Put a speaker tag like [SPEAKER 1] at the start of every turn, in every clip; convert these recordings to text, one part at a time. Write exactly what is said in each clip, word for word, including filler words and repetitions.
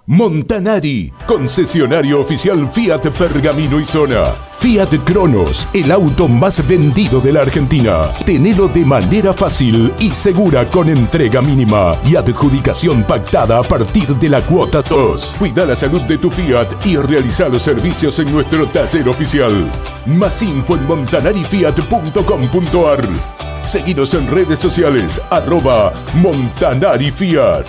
[SPEAKER 1] Montanari, concesionario oficial Fiat Pergamino y Zona. Fiat Cronos, el auto más vendido de la Argentina. Tenelo de manera fácil y segura con entrega mínima y adjudicación pactada a partir de la cuota dos. Cuida la salud de tu Fiat y realiza los servicios en nuestro taller oficial. Más info en montanari fiat punto com punto ar. Seguinos en redes sociales, arroba Montanari Fiat.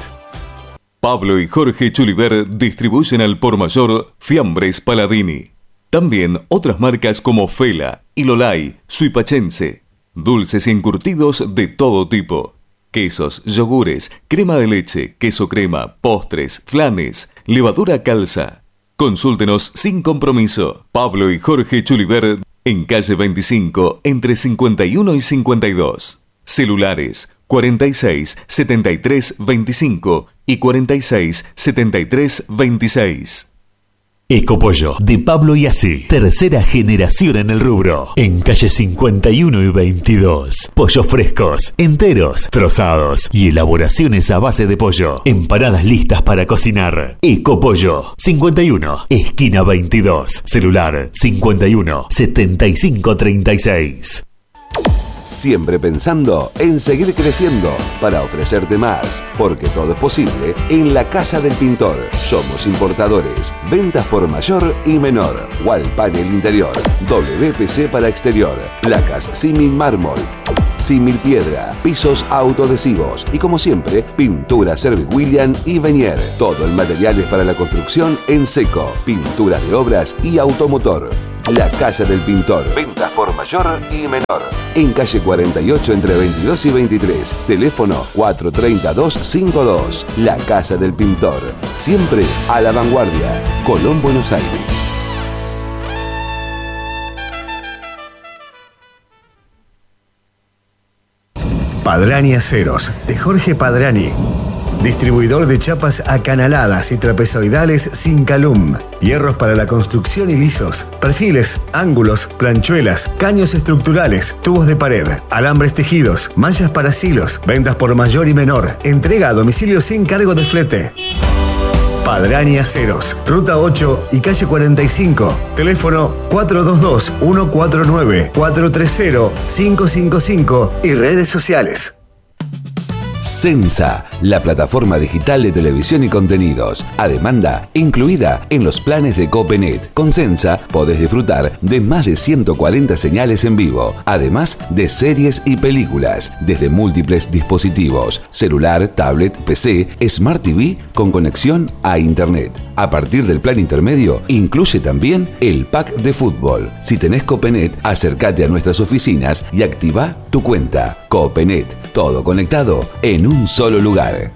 [SPEAKER 2] Pablo y Jorge Chuliver distribuyen al por mayor Fiambres Paladini. También otras marcas como Fela, Ilolay, Suipachense. Dulces y encurtidos de todo tipo. Quesos, yogures, crema de leche, queso crema, postres, flanes, levadura calza. Consúltenos sin compromiso. Pablo y Jorge Chuliver en calle veinticinco, entre cincuenta y uno y cincuenta y dos. Celulares cuarenta y seis, setenta y tres, veinticinco y cuarenta y seis, setenta y tres, veintiséis.
[SPEAKER 3] Ecopollo de Pablo y Así, tercera generación en el rubro, en calle cincuenta y uno y veintidós. Pollos frescos, enteros, trozados y elaboraciones a base de pollo. Empanadas listas para cocinar. Ecopollo, cincuenta y uno, esquina veintidós. Celular cincuenta y uno, setenta y cinco, treinta y seis.
[SPEAKER 4] Siempre pensando en seguir creciendo para ofrecerte más, porque todo es posible en la Casa del Pintor. Somos importadores, ventas por mayor y menor, wall panel interior, W P C para exterior, placas símil mármol, símil piedra, pisos autoadhesivos y como siempre, pintura Service William y Venier. Todo el material es para la construcción en seco, pinturas de obras y automotor. La Casa del Pintor. Ventas por mayor y menor. En calle cuarenta y ocho entre veintidós y veintitrés. Teléfono cuatro tres cero, dos cinco dos. La Casa del Pintor. Siempre a la vanguardia. Colón, Buenos Aires.
[SPEAKER 5] Padrani Aceros, de Jorge Padrani. Distribuidor de chapas acanaladas y trapezoidales sin calum. Hierros para la construcción y lisos. Perfiles, ángulos, planchuelas, caños estructurales, tubos de pared, alambres tejidos, manchas para silos. Ventas por mayor y menor. Entrega a domicilio sin cargo de flete. Padrani Aceros, Ruta ocho y calle cuarenta y cinco. Teléfono cuatro dos dos, uno cuatro nueve, cuatro tres cero, cinco cinco cinco y redes sociales.
[SPEAKER 4] Sensa, la plataforma digital de televisión y contenidos, a demanda incluida en los planes de Copenet. Con Sensa podés disfrutar de más de ciento cuarenta señales en vivo, además de series y películas, desde múltiples dispositivos, celular, tablet, P C, Smart T V con conexión a Internet. A partir del plan intermedio, incluye también el pack de fútbol. Si tenés Copenet, acércate a nuestras oficinas y activa tu cuenta. Copenet, todo conectado en un solo lugar.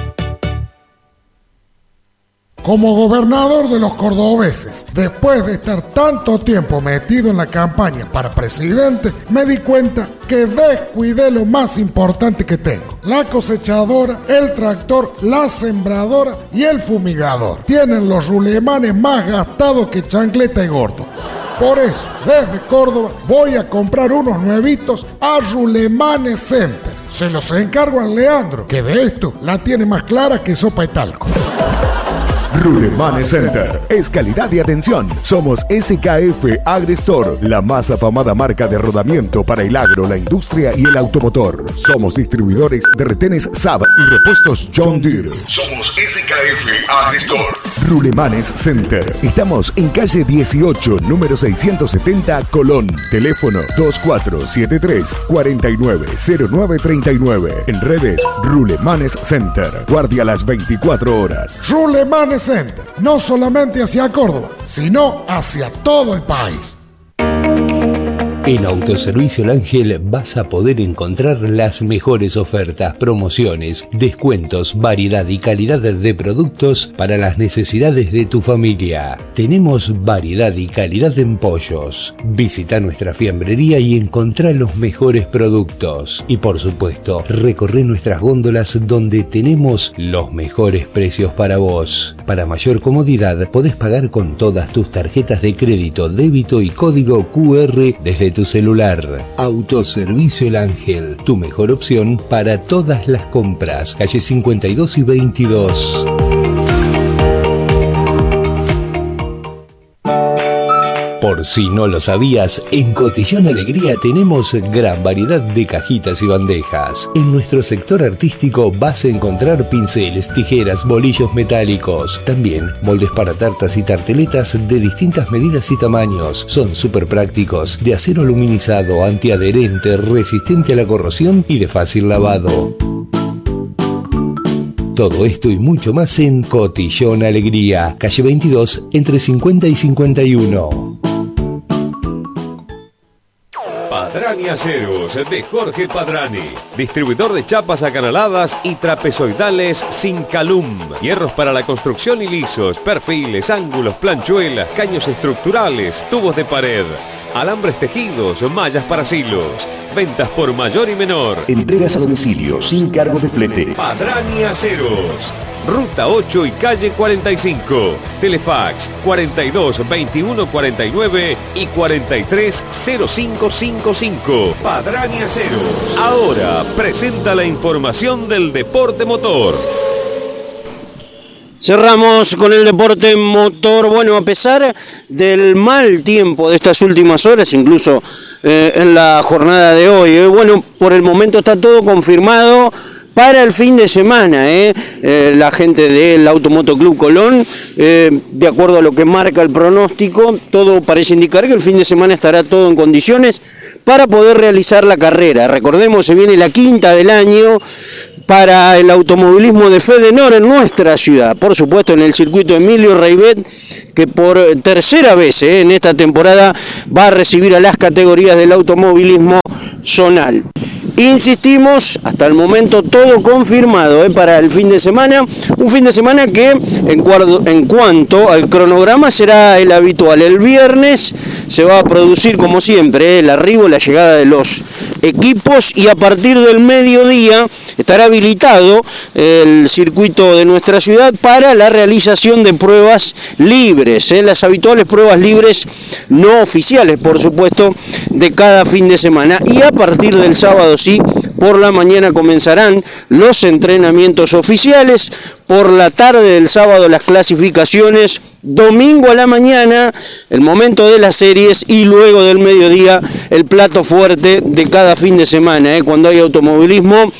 [SPEAKER 6] Como gobernador de los cordobeses, después de estar tanto tiempo metido en la campaña para presidente, me di cuenta que descuidé lo más importante que tengo. La cosechadora, el tractor, la sembradora y el fumigador. Tienen los rulemanes más gastados que chancleta y gordo. Por eso, desde Córdoba voy a comprar unos nuevitos a Rulemanes Center. Se los encargo a Leandro, que de esto la tiene más clara que sopa de talco.
[SPEAKER 7] Rulemanes Center es calidad y atención. Somos S K F Agrestore, la más afamada marca de rodamiento para el agro, la industria y el automotor. Somos distribuidores de retenes Saab y repuestos John Deere.
[SPEAKER 8] Somos S K F Agrestore.
[SPEAKER 7] Rulemanes Center. Estamos en calle dieciocho, número seiscientos setenta, Colón. Teléfono dos cuatro siete tres, cuatro nueve cero nueve tres nueve. En redes, Rulemanes Center. Guardia las veinticuatro horas.
[SPEAKER 6] Rulemanes Center, no solamente hacia Córdoba, sino hacia todo el país.
[SPEAKER 9] En Autoservicio El Ángel vas a poder encontrar las mejores ofertas, promociones, descuentos, variedad y calidad de productos para las necesidades de tu familia. Tenemos variedad y calidad en pollos. Visita nuestra fiambrería y encontrá los mejores productos. Y por supuesto, recorre nuestras góndolas donde tenemos los mejores precios para vos. Para mayor comodidad, podés pagar con todas tus tarjetas de crédito, débito y código Q R desde tu celular. Autoservicio El Ángel, tu mejor opción para todas las compras. Calle cincuenta y dos y veintidós. Por si no lo sabías, en Cotillón Alegría tenemos gran variedad de cajitas y bandejas. En nuestro sector artístico vas a encontrar pinceles, tijeras, bolillos metálicos. También moldes para tartas y tarteletas de distintas medidas y tamaños. Son súper prácticos, de acero aluminizado, antiadherente, resistente a la corrosión y de fácil lavado. Todo esto y mucho más en Cotillón Alegría, calle veintidós, entre cincuenta y cincuenta y uno.
[SPEAKER 10] Padrani Aceros de Jorge Padrani, distribuidor de chapas acanaladas y trapezoidales sin calum, hierros para la construcción y lisos, perfiles, ángulos, planchuelas, caños estructurales, tubos de pared, alambres tejidos, mallas para silos, ventas por mayor y menor.
[SPEAKER 1] Entregas a domicilio sin cargo de flete.
[SPEAKER 10] Padrani Aceros, Ruta ocho y calle cuarenta y cinco. Telefax cuarenta y dos veintiuno cuarenta y nueve y cuarenta y tres cero cinco cincuenta y cinco. Padrani Aceros. Ahora presenta la información del deporte motor.
[SPEAKER 11] Cerramos con el deporte motor. Bueno, a pesar del mal tiempo de estas últimas horas, incluso eh, en la jornada de hoy, eh, bueno, por el momento está todo confirmado para el fin de semana, ¿eh? Eh, la gente del Automoto Club Colón, eh, de acuerdo a lo que marca el pronóstico, todo parece indicar que el fin de semana estará todo en condiciones para poder realizar la carrera. Recordemos, se viene la quinta del año para el automovilismo de Fedenor en nuestra ciudad, por supuesto en el circuito Emilio Reibet, que por tercera vez eh, en esta temporada va a recibir a las categorías del automovilismo zonal. Insistimos, hasta el momento todo confirmado eh, para el fin de semana, un fin de semana que en, cuarto, en cuanto al cronograma será el habitual. El viernes se va a producir como siempre eh, el arribo, la llegada de los equipos y a partir del mediodía estará habilitado el circuito de nuestra ciudad para la realización de pruebas libres, eh, las habituales pruebas libres no oficiales, por supuesto, de cada fin de semana. Y a partir del sábado sí, por la mañana comenzarán los entrenamientos oficiales, por la tarde del sábado las clasificaciones, domingo a la mañana el momento de las series y luego del mediodía el plato fuerte de cada fin de semana, ¿eh? Cuando hay automovilismo,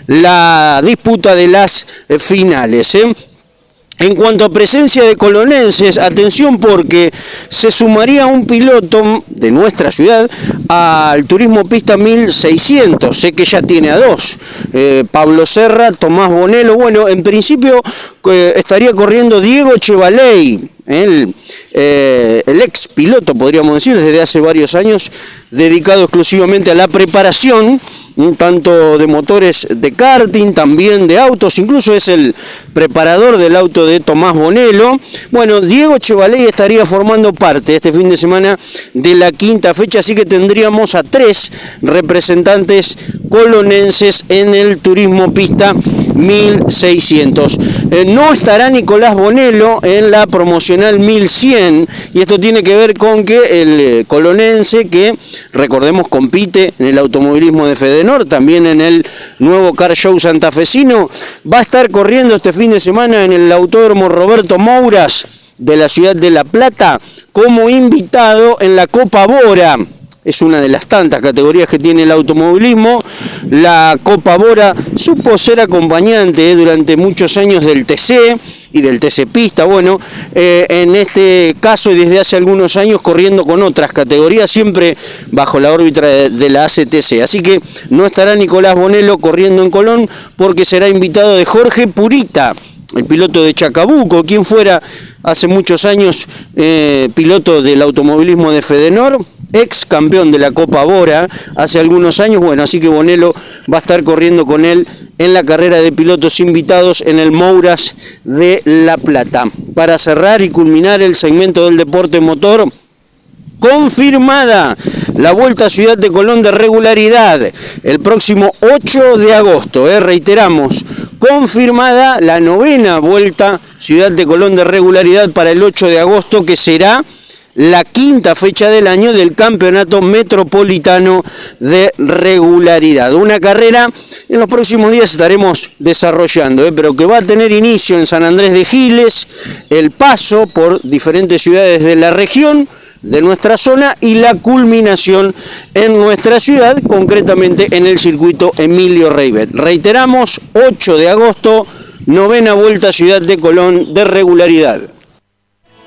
[SPEAKER 11] la disputa de las eh, finales, ¿eh? En cuanto a presencia de colonenses, atención porque se sumaría un piloto de nuestra ciudad al Turismo Pista mil seiscientos, sé que ya tiene a dos, eh, Pablo Serra, Tomás Bonello. Bueno, en principio eh, estaría corriendo Diego Chevaley, el, eh, el ex piloto, podríamos decir, desde hace varios años, dedicado exclusivamente a la preparación, tanto de motores de karting, también de autos, incluso es el preparador del auto de Tomás Bonello. Bueno, Diego Chevaley estaría formando parte este fin de semana de la quinta fecha, así que tendríamos a tres representantes colonenses en el Turismo Pista mil seiscientos. Eh, no estará Nicolás Bonello en la promocional mil cien, y esto tiene que ver con que el eh, colonense, que recordemos compite en el automovilismo de Fedenor, también en el nuevo Car Show santafesino, va a estar corriendo este fin de semana en el Autódromo Roberto Mouras de la ciudad de La Plata como invitado en la Copa Bora. Es una de las tantas categorías que tiene el automovilismo. La Copa Bora supo ser acompañante eh, durante muchos años del T C y del T C Pista. Bueno, eh, en este caso y desde hace algunos años corriendo con otras categorías, siempre bajo la órbita de, de la A C T C. Así que no estará Nicolás Bonello corriendo en Colón porque será invitado de Jorge Purita, el piloto de Chacabuco, quien fuera hace muchos años eh, piloto del automovilismo de Fedenor, ex campeón de la Copa Bora hace algunos años. Bueno, así que Bonello va a estar corriendo con él en la carrera de pilotos invitados en el Mouras de La Plata. Para cerrar y culminar el segmento del deporte motor, confirmada la Vuelta a Ciudad de Colón de regularidad el próximo ocho de agosto. Eh, reiteramos, confirmada la novena Vuelta Ciudad de Colón de regularidad para el ocho de agosto, que será la quinta fecha del año del Campeonato Metropolitano de Regularidad. Una carrera en los próximos días estaremos desarrollando, ¿eh? pero que va a tener inicio en San Andrés de Giles, el paso por diferentes ciudades de la región, de nuestra zona y la culminación en nuestra ciudad, concretamente en el circuito Emilio Reibet. Reiteramos, ocho de agosto, novena Vuelta a Ciudad de Colón de regularidad.